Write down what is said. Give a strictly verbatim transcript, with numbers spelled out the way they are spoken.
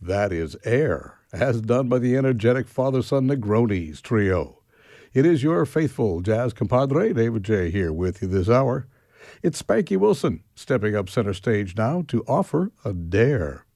That is Air, as done by the energetic father-son Negronis trio. It is your faithful jazz compadre, David J., here with you this hour. It's Spanky Wilson stepping up center stage now to offer a dare.